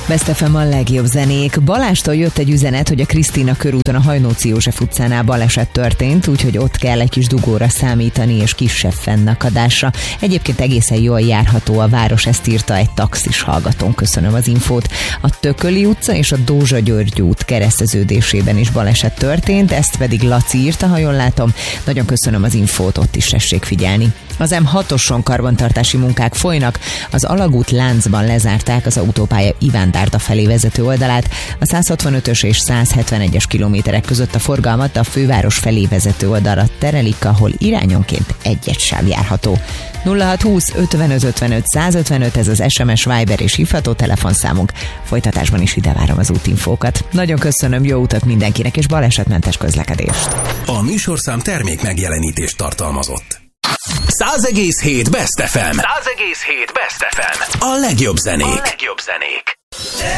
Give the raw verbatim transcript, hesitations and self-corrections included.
Best ef em a legjobb zenék. Balástól jött egy üzenet, hogy a Krisztina körúton a Hajnóci József utcánál baleset történt, úgyhogy ott kell egy kis dugóra számítani és kisebb fennakadásra. Egyébként egészen jól járható a város, ezt írta egy taxis hallgatón. Köszönöm az infót. A Tököli utca és a Dózsa György út kereszteződésében is baleset történt, ezt pedig Laci írta, ha jól látom. Nagyon köszönöm az infót, ott is tessék figyelni. Az em hatoson karbantartási munkák folynak, az Alagút láncban lezárták az autópálya Iván Dárda felé vezető oldalát, a száz hatvanötös és száz hetvenegyes kilométerek között a forgalmat a főváros felé vezető oldalra terelik, ahol irányonként egy-egy sáv járható. nulla hat húsz ötvenöt ötvenöt száz ötvenöt, ez az es em es, Viber és hívható telefonszámunk. Folytatásban is ide várom az útinfókat. Nagyon köszönöm, jó utat mindenkinek és balesetmentes közlekedést. A műsorszám termék megjelenítést tartalmazott. száz egész hét Best ef em. száz egész hét Best ef em. A legjobb zenék. A legjobb zenék.